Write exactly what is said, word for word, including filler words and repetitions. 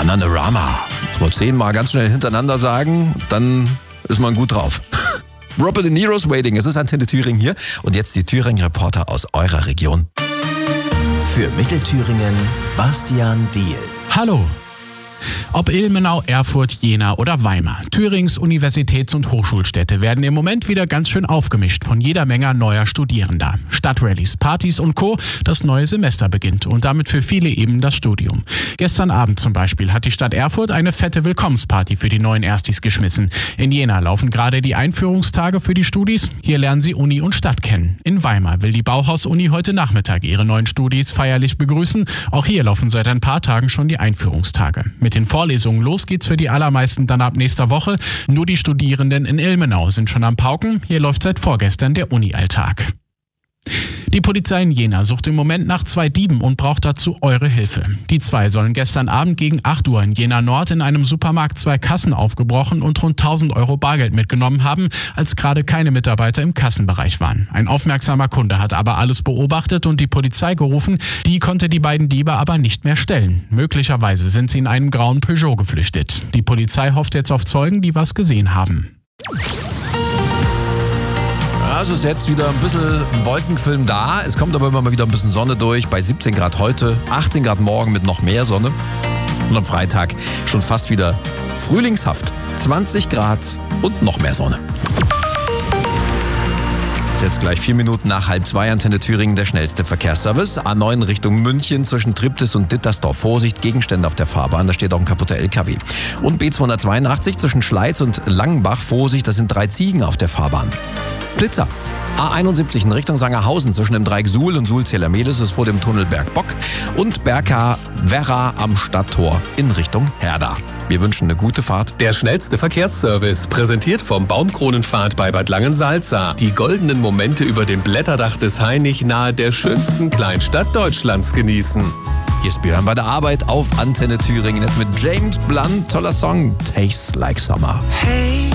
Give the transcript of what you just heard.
Bananarama. Muss man zehnmal ganz schnell hintereinander sagen, dann ist man gut drauf. Robert De Niro's Waiting, es ist Antenne Thüringen hier. Und jetzt die Thüringen-Reporter aus eurer Region. Für Mittelthüringen, Bastian Diehl. Hallo. Ob Ilmenau, Erfurt, Jena oder Weimar. Thürings Universitäts- und Hochschulstädte werden im Moment wieder ganz schön aufgemischt von jeder Menge neuer Studierender. Stadtrallies, Partys und Co. Das neue Semester beginnt und damit für viele eben das Studium. Gestern Abend zum Beispiel hat die Stadt Erfurt eine fette Willkommensparty für die neuen Erstis geschmissen. In Jena laufen gerade die Einführungstage für die Studis. Hier lernen sie Uni und Stadt kennen. In Weimar will die Bauhaus-Uni heute Nachmittag ihre neuen Studis feierlich begrüßen. Auch hier laufen seit ein paar Tagen schon die Einführungstage. Mit den Vorlesungen los geht's für die allermeisten dann ab nächster Woche. Nur die Studierenden in Ilmenau sind schon am Pauken. Hier läuft seit vorgestern der Uni-Alltag. Die Polizei in Jena sucht im Moment nach zwei Dieben und braucht dazu eure Hilfe. Die zwei sollen gestern Abend gegen acht Uhr in Jena Nord in einem Supermarkt zwei Kassen aufgebrochen und rund tausend Euro Bargeld mitgenommen haben, als gerade keine Mitarbeiter im Kassenbereich waren. Ein aufmerksamer Kunde hat aber alles beobachtet und die Polizei gerufen. Die konnte die beiden Diebe aber nicht mehr stellen. Möglicherweise sind sie in einen grauen Peugeot geflüchtet. Die Polizei hofft jetzt auf Zeugen, die was gesehen haben. Ja, es ist jetzt wieder ein bisschen Wolkenfilm da. Es kommt aber immer mal wieder ein bisschen Sonne durch. Bei siebzehn Grad heute, achtzehn Grad morgen mit noch mehr Sonne. Und am Freitag schon fast wieder frühlingshaft. zwanzig Grad und noch mehr Sonne. Jetzt gleich vier Minuten nach halb zwei, Antenne Thüringen, der schnellste Verkehrsservice. A neun Richtung München zwischen Triptis und Dittersdorf. Vorsicht, Gegenstände auf der Fahrbahn, da steht auch ein kaputter L K W. Und B zweihundertzweiundachtzig zwischen Schleiz und Langenbach. Vorsicht, das sind drei Ziegen auf der Fahrbahn. Blitzer. A einundsiebzig in Richtung Sangerhausen zwischen dem Dreieck Suhl und Suhl-Zählermedes ist vor dem Tunnel Bergbock. Und Berka-Werra am Stadttor in Richtung Herda. Wir wünschen eine gute Fahrt. Der schnellste Verkehrsservice, präsentiert vom Baumkronenpfad bei Bad Langensalza. Die goldenen Momente über dem Blätterdach des Hainich nahe der schönsten Kleinstadt Deutschlands genießen. Hier ist Björn bei der Arbeit auf Antenne Thüringen. Jetzt mit James Blunt, toller Song, Tastes Like Summer. Hey.